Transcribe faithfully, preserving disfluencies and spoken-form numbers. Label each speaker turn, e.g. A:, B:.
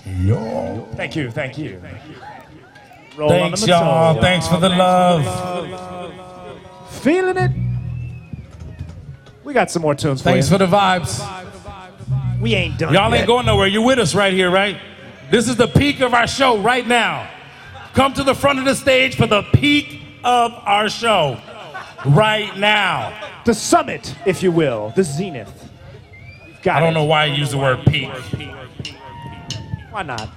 A: Yo.
B: Thank you, thank you. Roll
A: Thanks,
B: on the
A: y'all.
B: Mattel.
A: Thanks for the love.
B: Feeling it? We got some more tunes for
A: Thanks
B: you.
A: for the vibes.
B: We ain't done
A: Y'all
B: yet.
A: ain't going nowhere. You're with us right here, right? This is the peak of our show right now. Come to the front of the stage for the peak of our show right now.
B: The summit, if you will, the zenith. Got
A: I don't
B: it.
A: know why I use the word peak.
B: Why not?